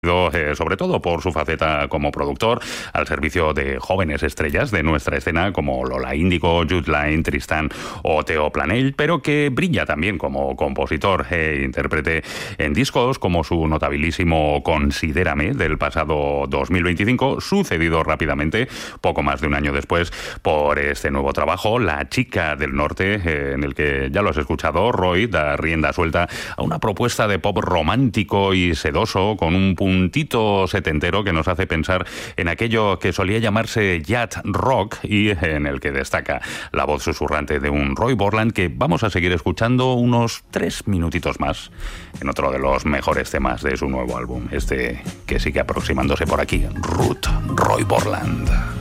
sobre todo por su faceta como productor, al servicio de jóvenes estrellas de nuestra escena como Lola Índigo, Jude Laine, Tristán o Theo Planell, pero que brilla también como compositor e intérprete en discos como su notabilísimo Considérame del pasado 2025, sucedido rápidamente, poco más de un año después, por este nuevo trabajo, La Chica del Norte, en el que, ya lo has escuchado, Roy da rienda suelta a una propuesta de pop romántico y sedoso con un puntito setentero que nos hace pensar en aquello que solía llamarse yacht rock y en el que destaca la voz susurrante de un Roy Borland que vamos a seguir escuchando unos 3 minutitos más en otro de los mejores temas de su nuevo álbum, este que sigue aproximándose por aquí, Root, Roy Borland.